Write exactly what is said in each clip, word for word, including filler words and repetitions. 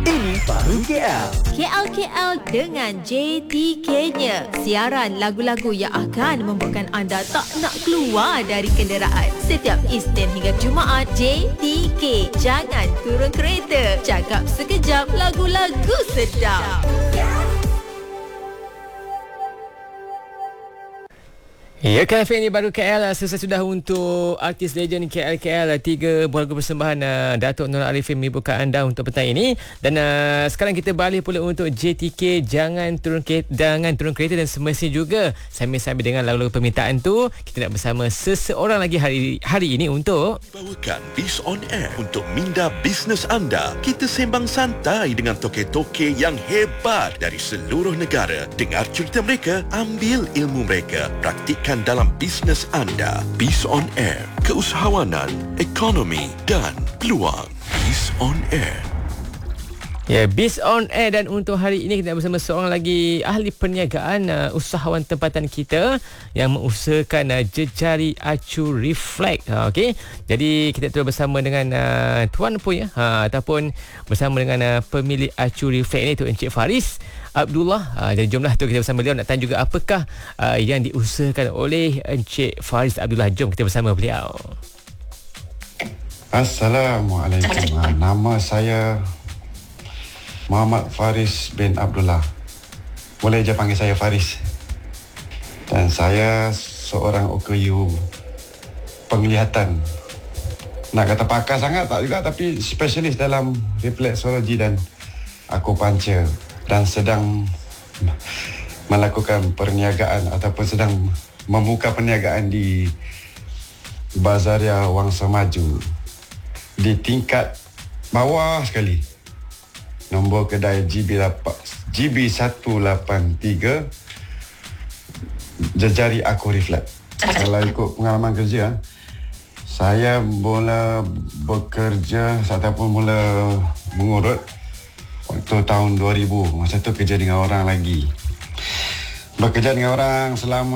Ini baru K L. K L K L dengan J T K-nya. Siaran lagu-lagu yang akan membuatkan anda tak nak keluar dari kenderaan. Setiap Isnin hingga Jumaat, J T K. Jangan turun kereta. Cakap sekejap, lagu-lagu sedap. Ya, K F M ini baru K L. Selesai sudah untuk artis legend K L K L. Tiga buah lagu persembahan uh, Datuk Nur Arifin menghiburkan anda untuk petang ini. Dan uh, sekarang kita balik pula untuk J T K. Jangan turun kereta, jangan turun kereta dan semestinya juga sambil-sambil dengan lagu-lagu permintaan tu, kita nak bersama seseorang lagi hari hari ini untuk bawakan Biz on Air untuk minda bisnes anda. Kita sembang santai dengan toke-toke yang hebat dari seluruh negara. Dengar cerita mereka, ambil ilmu mereka, praktikkan dalam bisnes anda. Biz on Air, keusahawanan, ekonomi dan peluang. Biz on Air. Ya, Biz on Air, dan untuk hari ini kita bersama seorang lagi ahli perniagaan, uh, usahawan tempatan kita yang mengusahakan uh, jejari acu reflect. Ha, okey. Jadi kita terus bersama dengan uh, tuan pun ya, ha, ataupun bersama dengan uh, pemilik acu reflect ini, tu Encik Faris Abdullah. Uh, jadi jomlah tu kita bersama beliau nak tanya juga apakah uh, yang diusahakan oleh Encik Faris Abdullah. Jom kita bersama beliau. Assalamualaikum. Nama saya Muhammad Faris bin Abdullah. Boleh je panggil saya Faris. Dan saya seorang O K U penglihatan. Nak kata pakar sangat tak juga, tapi spesialis dalam refleksologi dan akupuncture, dan sedang melakukan perniagaan ataupun sedang membuka perniagaan di Bazaria Wangsa Maju di tingkat bawah sekali. Nombor kedai G B seratus lapan puluh tiga, jejari aku reflect. Kalau ikut pengalaman kerja, saya mula bekerja ataupun mula mengurut waktu tahun dua ribu. Masa tu kerja dengan orang lagi. Bekerja dengan orang selama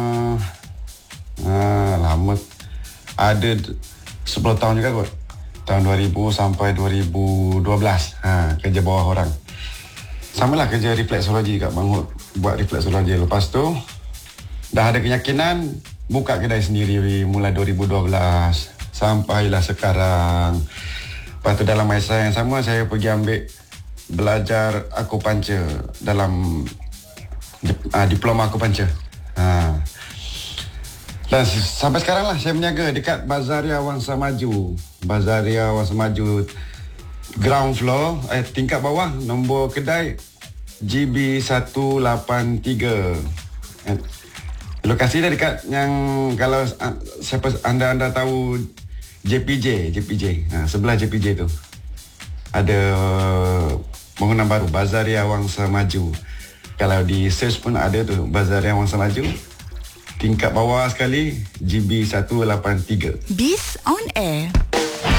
uh, lama, ada sepuluh tahun juga kot. Tahun dua ribu sampai dua ribu dua belas, ha, kerja bawah orang. Samalah kerja refleksologi kat Bangut, buat refleksologi. Lepas tu dah ada keyakinan, buka kedai sendiri mulai dua ribu dua belas sampailah sekarang. Lepas tu dalam masa yang sama saya pergi ambil belajar akupuncture dalam uh, diploma akupuncture. Ha. Dan sampai sekarang lah saya berniaga dekat Bazaria Wangsa Maju. Bazaria Wangsa Maju, ground floor, eh, tingkat bawah, nombor kedai G B seratus lapan puluh tiga. Eh, lokasi dia dekat yang, kalau uh, siapa anda-anda tahu J P J, J P J, ha, sebelah J P J tu ada uh, bangunan baru, Bazaria Wangsa Maju. Kalau di search pun ada tu, Bazaria Wangsa Maju. Tingkat bawah sekali, G B seratus lapan puluh tiga. Biz on Air.